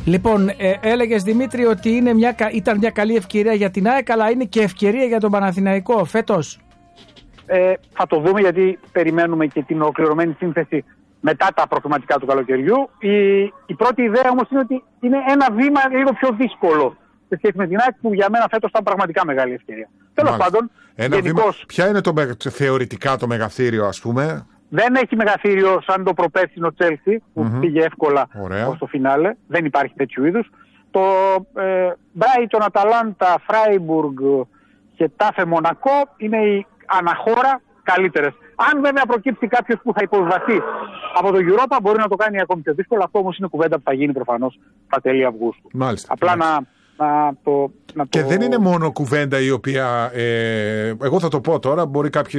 Λοιπόν, έλεγες Δημήτρη ότι ήταν μια καλή ευκαιρία για την ΑΕΚ, αλλά είναι και ευκαιρία για τον Παναθηναϊκό φέτος. Θα το δούμε, γιατί περιμένουμε και την ολοκληρωμένη σύνθεση μετά τα προκριματικά του καλοκαιριού. Η πρώτη ιδέα όμως είναι ότι είναι ένα βήμα λίγο πιο δύσκολο σε σχέση με την ΑΕΚ, που για μένα φέτος ήταν πραγματικά μεγάλη ευκαιρία. Τέλος πάντων, γενικώς, ποια είναι θεωρητικά το μεγαθύριο, ας πούμε? Δεν έχει μεγαθύριο σαν το προπέρσινο Chelsea που πήγε εύκολα ως το φινάλε. Δεν υπάρχει τέτοιου είδους. Το Brighton, Αταλάντα, Freiburg και Τάφε Μονακό είναι οι αναχώρα καλύτερες. Αν βέβαια προκύψει κάποιος που θα υποβιβαστεί από το Europa, μπορεί να το κάνει ακόμη πιο δύσκολο. Αυτό όμως είναι κουβέντα που θα γίνει προφανώς στα τέλη Αυγούστου. Μάλιστα. Απλά Και δεν είναι μόνο κουβέντα η οποία εγώ θα το πω τώρα, μπορεί κάποιοι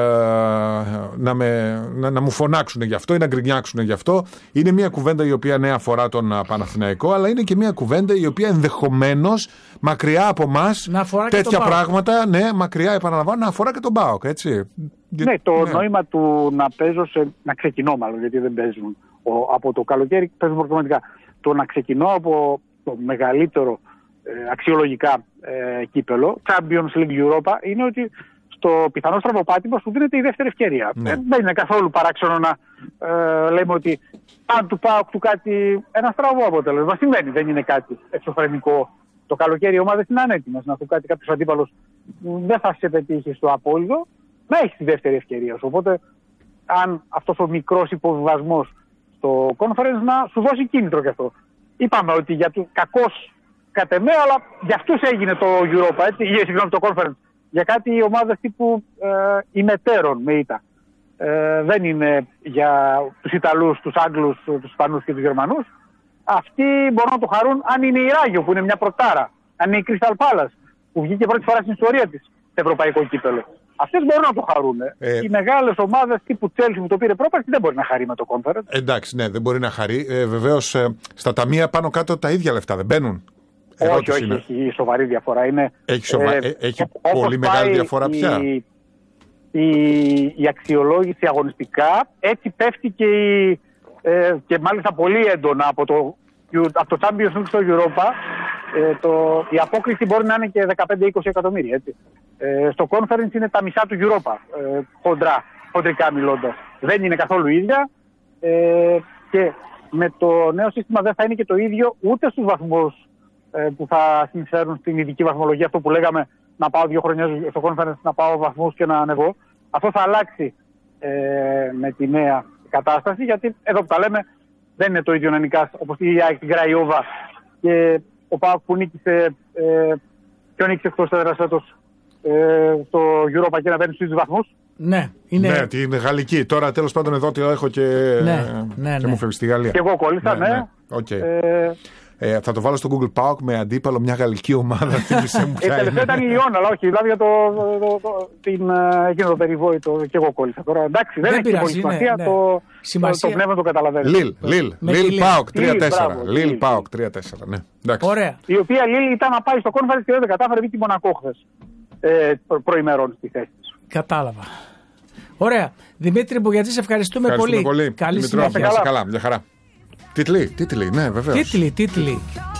να μου φωνάξουν γι' αυτό ή να γκρινιάξουν γι' αυτό. Είναι μια κουβέντα η οποία ναι αφορά τον Παναθηναϊκό, αλλά είναι και μια κουβέντα η οποία ενδεχομένως μακριά από εμάς τέτοια πράγματα, ναι, μακριά επαναλαμβάνω, να αφορά και τον ΠΑΟΚ, έτσι. Ναι, το νόημα του να παίζω, να ξεκινώ μάλλον, γιατί δεν παίζουν από το καλοκαίρι, παίζουν προκριματικά. Το να ξεκινώ από το μεγαλύτερο αξιολογικά κύπελο, Champions League Europa, είναι ότι στο πιθανό στραβοπάτημα σου δίνεται η δεύτερη ευκαιρία. Ναι. Δεν είναι καθόλου παράξενο να λέμε ότι αν του πάω του κάτι ένα στραβό αποτέλεσμα. Συμβαίνει, δεν είναι κάτι εξωφρενικό. Το καλοκαίρι οι ομάδες είναι ανέτοιμες να του κάτι κάποιος αντίπαλος δεν θα σε πετύχει στο απόλυτο, να έχει τη δεύτερη ευκαιρία σου. Οπότε, αν αυτός ο μικρός υποβιβασμός στο conference να σου δώσει κίνητρο κι αυτό. Είπαμε ότι για του κακός κατ' εμέ, αλλά για αυτούς έγινε το Europa, έτσι, ή συγγνώμη, το Conference. Για κάτι οι ομάδες τύπου ημετέρων με ήττα. Δεν είναι για τους Ιταλούς, τους Άγγλους, τους Ισπανούς και τους Γερμανούς. Αυτοί μπορούν να το χαρούν αν είναι η Ράγιο, που είναι μια πρωτάρα. Αν είναι η Crystal Palace, που βγήκε πρώτη φορά στην ιστορία της στο ευρωπαϊκό κύπελλο. Αυτές μπορούν να το χαρούν. Οι μεγάλες ομάδες τύπου Chelsea που το πήρε πρόπαρση δεν μπορεί να χαρεί με το Conference. Εντάξει, ναι, δεν μπορεί να χαρεί. Βεβαίως στα ταμεία πάνω κάτω τα ίδια λεφτά δεν μπαίνουν. Όχι, έχει σοβαρή διαφορά. Έχει πολύ μεγάλη διαφορά πια. Η αξιολόγηση αγωνιστικά έτσι πέφτει και μάλιστα πολύ έντονα από το Champions League στο Europa. Η απόκριση μπορεί να είναι και 15-20 εκατομμύρια. Έτσι. Στο Conference είναι τα μισά του Europa, χοντρικά μιλώντας. Δεν είναι καθόλου ίδια και με το νέο σύστημα δεν θα είναι και το ίδιο ούτε στους βαθμούς που θα συνεισφέρουν στην ειδική βαθμολογία. Αυτό που λέγαμε, να πάω 2 χρονιές στο Conference, να πάω βαθμούς και να ανεβώ. Αυτό θα αλλάξει με τη νέα κατάσταση, γιατί εδώ που τα λέμε δεν είναι το ίδιο να νικάς όπως η ΑΕΚ την Κραϊόβα και ο ΠΑΟΚ που νίκησε και νίκησε εκτός έδρας φέτος στο Europa και να παίρνει στους βαθμούς. Ναι, ναι, την γαλλική. Τώρα τέλος πάντων εδώ τη έχω και μου φεύγει στη Γαλλία. Και εγώ κόλλησα, ναι. Okay. Θα το βάλω στο Google PAOK με αντίπαλο μια γαλλική ομάδα. Τελευταία ήταν η Λιόν, αλλά όχι, δηλαδή για εκείνο το περιβόητο και εγώ κόλλησα. Τώρα εντάξει, δεν έχει πολύ σημασία, το πνεύμα το καταλαβαίνω. Λιλ PAOK 3-4. Λιλ PAOK 3-4, ναι. Ωραία. Η οποία Λιλ ήταν να πάει στο Conference και δεν κατάφερε, βγήκε Μονακό χθες προημερών στη θέση της. Κατάλαβα. Ωραία. Δημήτρη Μπουγιατζή, σε ευχαριστούμε πολύ. Καλή συνέχεια. Καλά, μια χαρά. Τίτλοι, ναι, βεβαίως. Τίτλοι.